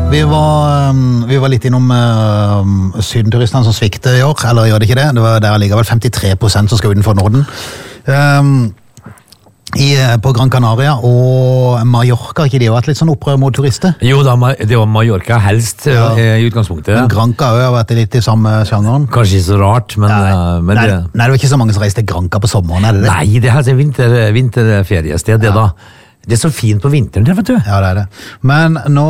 Vi var litt innom sydenturistene som svikter I år, eller gjør det ikke det? Det var der ligger vel 53% som skal utenfor Norden. På Gran Canaria og Mallorca, ikke de har vært litt sånn opprør mot turister? Jo da, det var Mallorca helst I utgangspunktet. Men Granca har vært litt I samme sjangeren. Kanskje ikke så rart, men... Nei, det var ikke så mange som reiste til Granca på sommeren, er det det? Nei, det er et vinterferiested, det da. Det så fint på vinteren, det vet du. Ja, det det. Men nå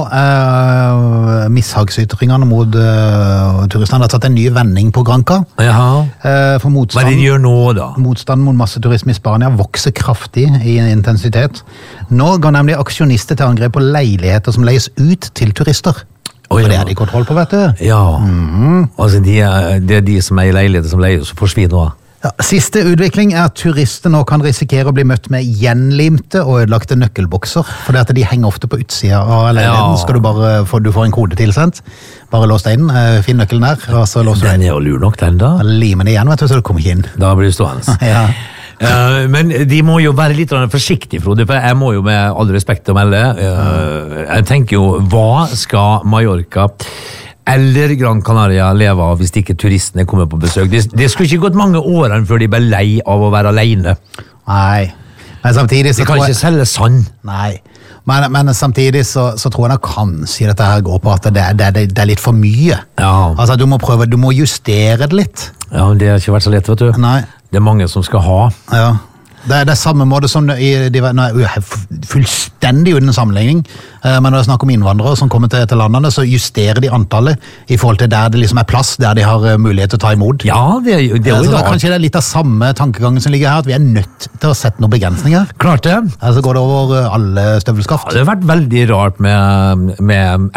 mishagsytringene mot turistene har tatt en ny vending på Granca. Jaha. For Hva det gjør nå da? Motstanden mot masseturisme I Spania vokser kraftig I intensitet. Nå går nemlig aksjonister til angrep på leiligheter som leies ut til turister. Og det de kontroll på, vet du. Ja, altså det de som I leiligheter som leier, så forsvinner nå. Ja, siste utvikling at turister nå kan risikere å bli møtt med gjenlimte og ødelagte nøkkelbokser, for det at de henger ofte på utsida av leiligheten. Skal du får en kode tilsendt, bare lås deg inn, finn nøkkelen der, og så låser du den. Den jo lur nok, den da. Limen igjen, vet du, så du kommer ikke inn. Da blir du stående. Ja. Men de må jo være litt forsiktige, Frode, for jeg må jo med all respekt å melde, jeg tenker jo, hva skal Mallorca eller Gran Canaria leve av hvis ikke turistene kommer på besøk? Det skulle ikke gått mange årene før de ble lei av å være alene. Nei, men samtidig så de kan ikke selge sand. Nei, men samtidig så tror jeg kanskje dette her går på at det litt for mye. Ja. Altså du må justere det litt. Ja, men det har ikke vært så lett, vet du. Nei. Det mange som skal ha. Ja. Det samme måte som nå fullstendig uten sammenligning, men når det snakker om innvandrere som kommer til landene, så justerer de antallet I forhold til der det liksom plass, der de har mulighet til å ta imot. Ja, det er jo så kanskje det litt av samme tankegangen som ligger her, at vi nødt til å sette noen begrensninger. Klart det. Altså går det over alle støvelskaft. Ja, det har vært veldig rart med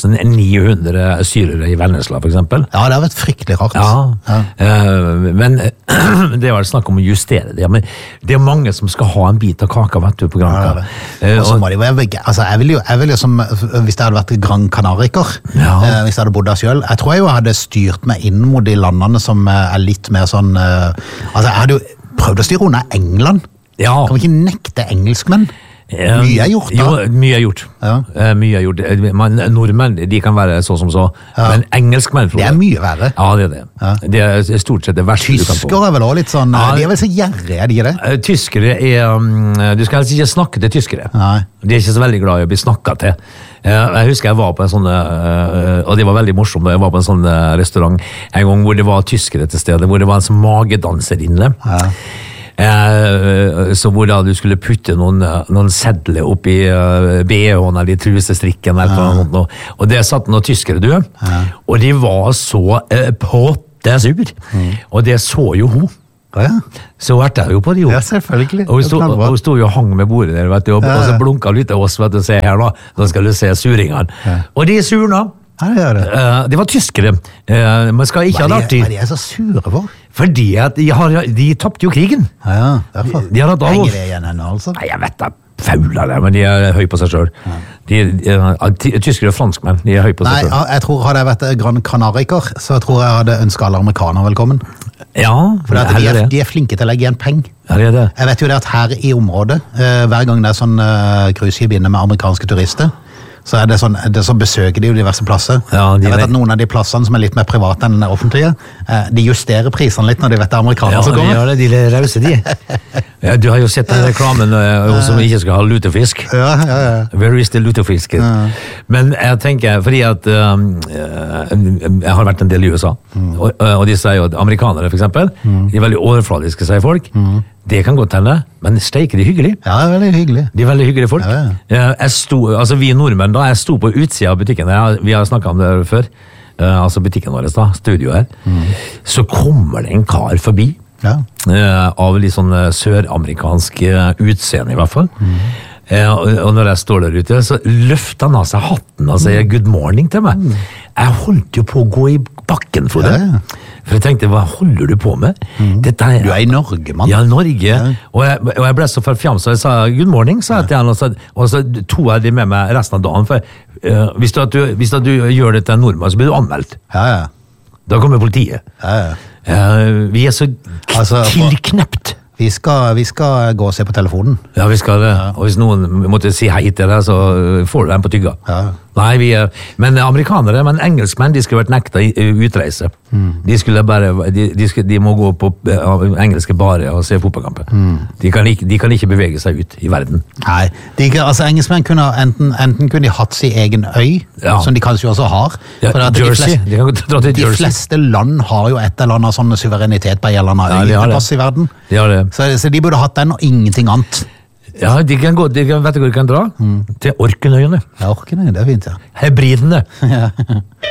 1900 syrere I Vennesla, for eksempel. Ja, det har vært fryktelig rart. Ja. Men det var snakk om å justere det, men det mange som skal ha en bit av kaka, vet du, på Granca. Og så må de være altså, jeg vil jo som, hvis det hadde vært Gran Canariker, hvis jeg hadde bodd der selv, jeg tror jeg hadde styrt meg inn mot de landene som litt mer sånn, altså jeg hadde jo prøvd å styre under England. Kan vi ikke nekte engelskmenn? Mye gjort da. Jo, mye gjort. Mye gjort. Nordmenn, de kan være så som så, men engelskmenn, det mye verre. Ja, det det. Det stort sett det verste du kan få. Tyskere vel også litt sånn, de vel så gjerrige, de det? Tyskere du skal helst ikke snakke til tyskere. Nei. De ikke så veldig glad I å bli snakket til. Jeg husker jeg var på en sånn, og det var veldig morsomt, jeg var på en sånn restaurant en gang hvor det var tyskere til stedet, hvor det var en sånn magedanser inne. Så hvor da du skulle putte noen sedler opp I BH-en eller I trusestrikken eller noe, og det satt noen tyskere, du, og de var så pottesur, og det så jo hun. Så vært jeg jo på det jo. Ja, selvfølgelig. Og hun stod jo og hang med bordet der, vet du, og så blunket litt av oss, vet du, se her nå skal du se suringene. Og de surna. Det var tyskere. Man skal ikke ha artig. Hva de så sure for? Fordi at de tappte jo krigen. Ja, derfor. De har hatt av oss. Henger det igjen henne, altså? Nei, jeg vet det. Faula det, men de høy på seg selv. Tyskere og franskmenn, de høy på seg selv. Nei, jeg tror hadde jeg vært Gran Canariker, så tror jeg hadde ønsket alle amerikanere velkommen. Ja, for de flinke til å legge igjen penger. Ja, det det. Jeg vet jo det at her I området, hver gang det sånn cruiseskip inne med amerikanske turister, så så besøker de jo diverse plasser. Jeg vet at noen av de plassene som litt mer private enn offentlige, de justerer prisene litt når de vet det amerikanere som kommer. Ja, de rause de. Ja, du har jo sett den reklamen som ikke skal ha lutefisk. Ja. Where is the lutefisk? Men jeg tenker, fordi at jeg har vært en del I USA, og de sier jo at amerikanere for eksempel, de veldig overfladiske, sier folk. Det kan godt hende, men steiker de hyggelig. Ja, det veldig hyggelig. De veldig hyggelige folk. Altså vi nordmenn da, jeg sto på utsida av butikken, vi har snakket om det før, altså butikken vår da, studio her, så kommer det en kar forbi, av litt sånn søramerikansk utseende I hvert fall, og når jeg står der ute, så løfter han av seg hatten og sier good morning til meg. Jeg holdt jo på å gå I bakken for det. For jeg tenkte, hva holder du på med? Du I Norge, mann. Ja, Norge. Og jeg ble så forfjamset, så jeg sa good morning, sa jeg til han, og så tog jeg det med meg resten av dagen, for hvis du gjør det til en nordmann, så blir du anmeldt. Ja. Da kommer politiet. Vi så tilknept. Vi skal gå og se på telefonen. Ja, vi skal det. Og hvis noen måtte si hei til deg, så får du den på tygga. Ja. Men amerikanere, men engelskmenn, de skulle vært nekta utreise. De skulle bare, de må gå på engelske barer og se fotballkamper. De kan ikke bevege seg ut i verden. Nei, engelskmenn kunne enten kunne de hatt sin egen øy, som de kanskje også har. Jersey. De fleste land har jo et eller annet sånn suverenitet på en eller annen øy i verden. Så de burde hatt den og ingenting annet. Ja, vet du hvor de kan dra? Til Orknøyene. Ja, Orknøyene, det er fint, ja. Hebridene.